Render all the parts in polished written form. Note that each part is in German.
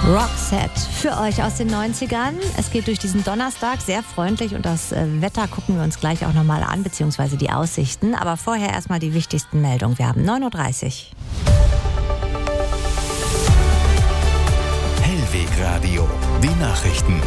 Roxette für euch aus den 90ern. Es geht durch diesen Donnerstag sehr freundlich und das Wetter gucken wir uns gleich auch nochmal an, beziehungsweise die Aussichten. Aber vorher erstmal die wichtigsten Meldungen. Wir haben 9.30 Uhr. Hellweg Radio, die Nachrichten.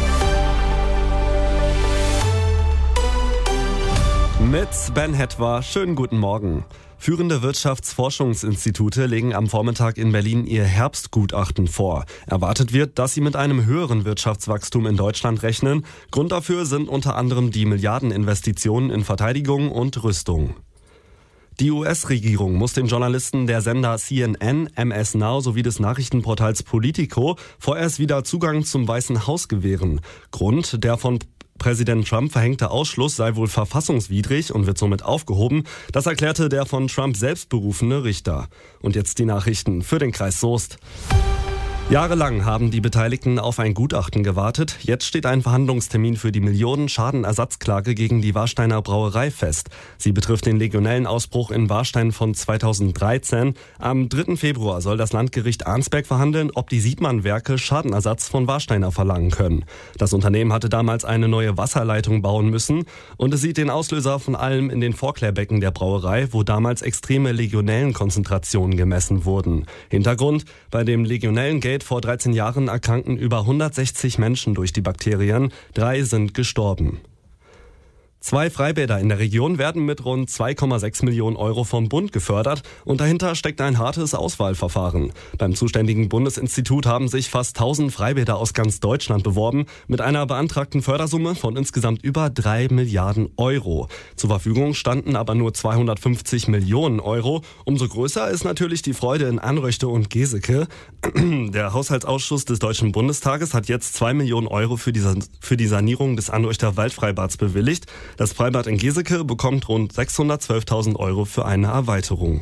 Mit Ben Hetwa, schönen guten Morgen. Führende Wirtschaftsforschungsinstitute legen am Vormittag in Berlin ihr Herbstgutachten vor. Erwartet wird, dass sie mit einem höheren Wirtschaftswachstum in Deutschland rechnen. Grund dafür sind unter anderem die Milliardeninvestitionen in Verteidigung und Rüstung. Die US-Regierung muss den Journalisten der Sender CNN, MS Now sowie des Nachrichtenportals Politico vorerst wieder Zugang zum Weißen Haus gewähren. Grund, der von Präsident Trump verhängte Ausschluss sei wohl verfassungswidrig und wird somit aufgehoben. Das erklärte der von Trump selbst berufene Richter. Und jetzt die Nachrichten für den Kreis Soest. Jahrelang haben die Beteiligten auf ein Gutachten gewartet. Jetzt steht ein Verhandlungstermin für die Millionen-Schadenersatzklage gegen die Warsteiner Brauerei fest. Sie betrifft den Legionellenausbruch in Warstein von 2013. Am 3. Februar soll das Landgericht Arnsberg verhandeln, ob die Siebmann-Werke Schadenersatz von Warsteiner verlangen können. Das Unternehmen hatte damals eine neue Wasserleitung bauen müssen und es sieht den Auslöser von allem in den Vorklärbecken der Brauerei, wo damals extreme Legionellenkonzentrationen gemessen wurden. Hintergrund: Bei dem Legionellengate vor 13 Jahren erkrankten über 160 Menschen durch die Bakterien. 3 sind gestorben. 2 Freibäder in der Region werden mit rund 2,6 Millionen Euro vom Bund gefördert und dahinter steckt ein hartes Auswahlverfahren. Beim zuständigen Bundesinstitut haben sich fast 1000 Freibäder aus ganz Deutschland beworben mit einer beantragten Fördersumme von insgesamt über 3 Milliarden Euro. Zur Verfügung standen aber nur 250 Millionen Euro. Umso größer ist natürlich die Freude in Anröchte und Geseke. Der Haushaltsausschuss des Deutschen Bundestages hat jetzt 2 Millionen Euro für die Sanierung des Anröchter Waldfreibads bewilligt. Das Freibad in Geseke bekommt rund 612.000 Euro für eine Erweiterung.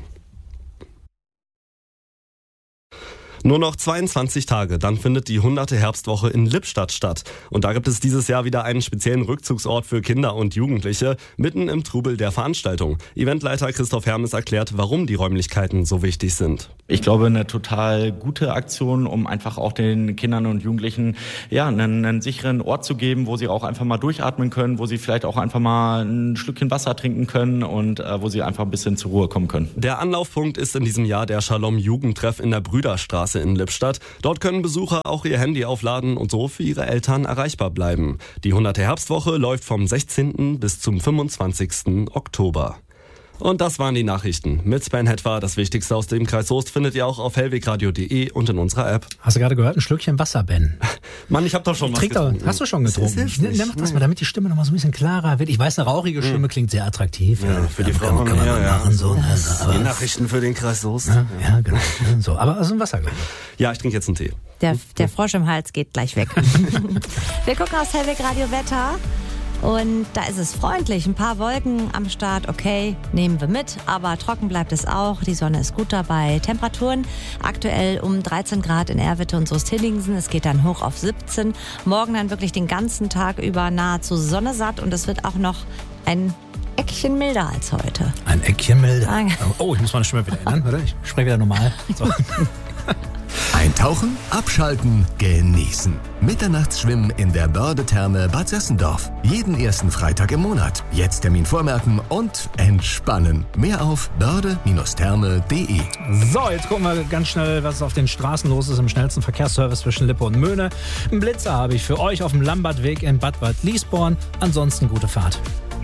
Nur noch 22 Tage, dann findet die 100. Herbstwoche in Lippstadt statt. Und da gibt es dieses Jahr wieder einen speziellen Rückzugsort für Kinder und Jugendliche, mitten im Trubel der Veranstaltung. Eventleiter Christoph Hermes erklärt, warum die Räumlichkeiten so wichtig sind. Ich glaube, eine total gute Aktion, um einfach auch den Kindern und Jugendlichen einen sicheren Ort zu geben, wo sie auch einfach mal durchatmen können, wo sie vielleicht auch einfach mal ein Schlückchen Wasser trinken können und wo sie einfach ein bisschen zur Ruhe kommen können. Der Anlaufpunkt ist in diesem Jahr der Shalom-Jugendtreff in der Brüderstraße in Lippstadt. Dort können Besucher auch ihr Handy aufladen und so für ihre Eltern erreichbar bleiben. Die 100. Herbstwoche läuft vom 16. bis zum 25. Oktober. Und das waren die Nachrichten. Mit Ben Hetwa, das Wichtigste aus dem Kreis Soest, findet ihr auch auf hellwegradio.de und in unserer App. Hast du gerade gehört? Ein Schlückchen Wasser, Ben. Mann, ich hab doch schon was getrunken. Hast du schon getrunken? Mach das mal, damit die Stimme noch mal so ein bisschen klarer wird. Ich weiß, eine rauchige Stimme klingt sehr attraktiv. Ja, für die Frauen. Kann man machen, so. Die Nachrichten für den Kreis Soest. Ja, genau. So, aber aus dem Wasser gehört. Ja, ich trinke jetzt einen Tee. Der Frosch im Hals geht gleich weg. Wir gucken aufs Hellweg Radio Wetter. Und da ist es freundlich, ein paar Wolken am Start, okay, nehmen wir mit, aber trocken bleibt es auch, die Sonne ist gut dabei. Temperaturen aktuell um 13 Grad in Erwitte und Soest-Hillingsen, es geht dann hoch auf 17. Morgen dann wirklich den ganzen Tag über nahezu sonnesatt und es wird auch noch ein Eckchen milder als heute. Ein Eckchen milder? Oh, ich muss meine Stimme wieder ändern, oder? Ich spreche wieder normal. So. Eintauchen, abschalten, genießen. Mitternachtsschwimmen in der Börde-Therme Bad Sessendorf. Jeden ersten Freitag im Monat. Jetzt Termin vormerken und entspannen. Mehr auf börde-therme.de. So, jetzt gucken wir ganz schnell, was auf den Straßen los ist im schnellsten Verkehrsservice zwischen Lippe und Möhne. Einen Blitzer habe ich für euch auf dem Lambertweg in Bad Wald-Liesborn. Ansonsten gute Fahrt.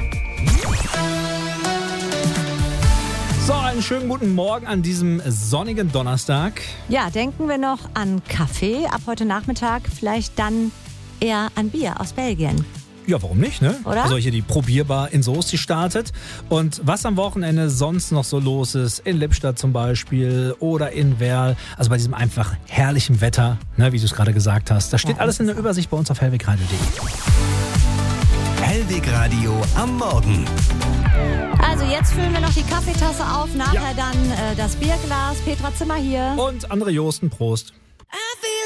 So, einen schönen guten Morgen an diesem sonnigen Donnerstag. Ja, denken wir noch an Kaffee. Ab heute Nachmittag vielleicht dann eher an Bier aus Belgien. Ja, warum nicht, ne? Oder? Also hier die Probierbar in Soest, die startet. Und was am Wochenende sonst noch so los ist, in Lippstadt zum Beispiel oder in Werl, also bei diesem einfach herrlichen Wetter, ne, wie du es gerade gesagt hast, das steht alles in der Übersicht bei uns auf hellwegradio.de. Hellweg Radio am Morgen. Also jetzt füllen wir noch die Kaffeetasse auf, nachher dann das Bierglas. Petra Zimmer hier. Und André Josten, Prost.